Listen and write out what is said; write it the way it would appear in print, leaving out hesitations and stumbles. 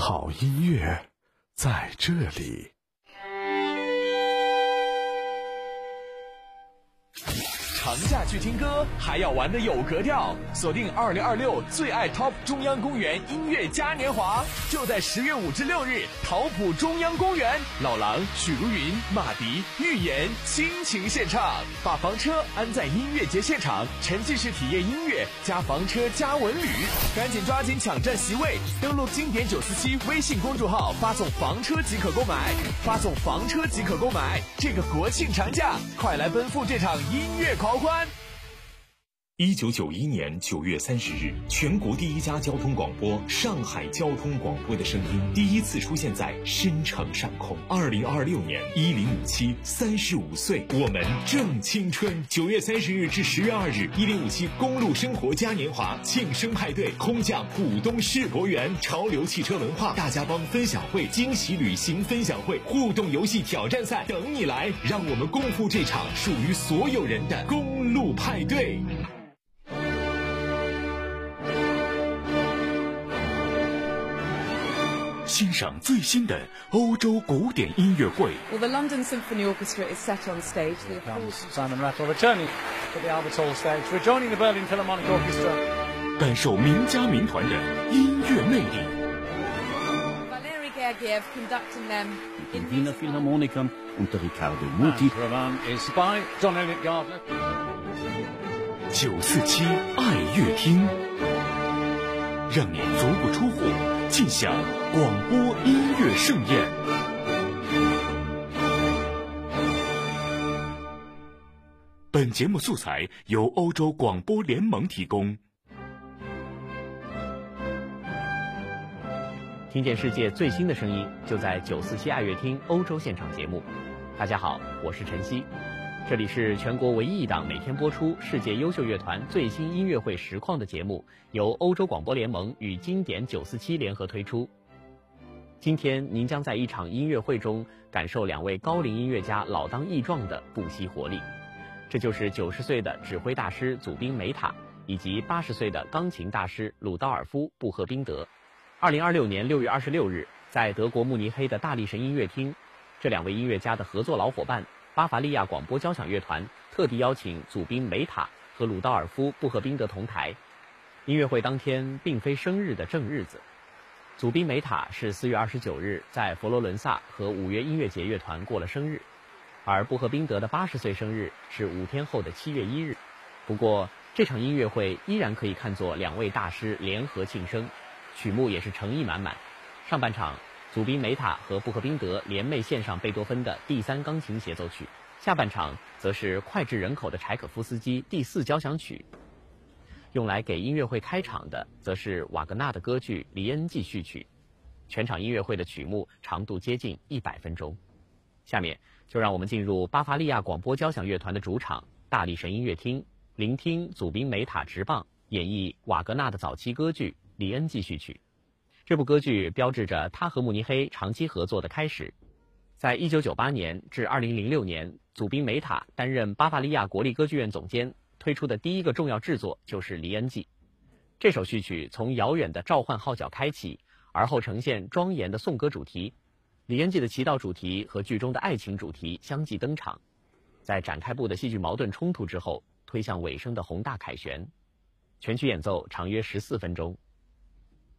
好音乐在这里。 长假去听歌，还要玩得有格调，锁定2026最爱 Top 中央公园音乐嘉年华，就在10月5至6日，桃浦中央公园，老狼、许茹芸、马迪、预言倾情献唱，把房车安在音乐节现场，沉浸式体验音乐加房车加文旅，赶紧抓紧抢占席位，登录经典947微信公众号，发送房车即可购买，发送房车即可购买，这个国庆长假，快来奔赴这场音乐狂欢 ！1991年9月30日，全国第一家交通广播上海交通广播的声音第一次出现在深城上空。2026年1057 35岁，我们正青春。9月30日至10月2日，1057公路生活嘉年华庆生派对，空降浦东世博园，潮流汽车文化大家帮分享会、惊喜旅行分享会、互动游戏挑战赛等你来，让我们共赴这场属于所有人的公路派对。欣赏最新的欧洲古典音乐会。 Well, the London Symphony Orchestra is set on stage. Simon Rattle returning to the Albert Hall stage, rejoining the Berlin Philharmonic Orchestra. 感受名家名团的音乐魅力。 Valery Gergiev conducting them in Wiener Philharmonikern unter Riccardo Muti. Roman is by John Elliott Gardner. 947爱乐厅，让你足不出户尽享广播音乐盛宴。本节目素材由欧洲广播联盟提供。 听见世界最新的声音，就在947爱乐厅欧洲现场节目。大家好，我是陈曦，这里是全国唯一一档每天播出世界优秀乐团最新音乐会实况的节目，由欧洲广播联盟与经典947联合推出。今天您将在一场音乐会中感受两位高龄音乐家老当益壮的不惜活力，这就是90岁的指挥大师祖宾梅塔以及80岁的钢琴大师鲁道尔夫布赫宾德。2026年6月26日，在德国慕尼黑的大力神音乐厅，这两位音乐家的合作老伙伴巴伐利亚广播交响乐团特地邀请祖宾梅塔和鲁道尔夫布赫宾德同台。音乐会当天并非生日的正日子，祖宾梅塔是4月29日在佛罗伦萨和五月音乐节乐团过了生日，而布赫宾德的80岁生日是5天后的7月1日。不过这场音乐会依然可以看作两位大师联合庆生，曲目也是诚意满满。上半场祖宾梅塔和布赫宾德联袂献上贝多芬的第3钢琴协奏曲，下半场则是脍炙人口的柴可夫斯基第4交响曲。用来给音乐会开场的则是瓦格纳的歌剧《黎恩记》序曲。全场音乐会的曲目长度接近100分钟。下面就让我们进入巴伐利亚广播交响乐团的主场大力神音乐厅，聆听祖宾梅塔执棒演绎瓦格纳的早期歌剧《黎恩记》序曲。这部歌剧标志着他和慕尼黑长期合作的开始。在1998年至2006年，祖宾梅塔担任巴伐利亚国立歌剧院总监，推出的第一个重要制作就是《黎恩记》。这首序曲从遥远的召唤号角开启，而后呈现庄严的颂歌主题。李恩记的祈祷主题和剧中的爱情主题相继登场，在展开部的戏剧矛盾冲突之后，推向尾声的宏大凯旋。全曲演奏长约14分钟。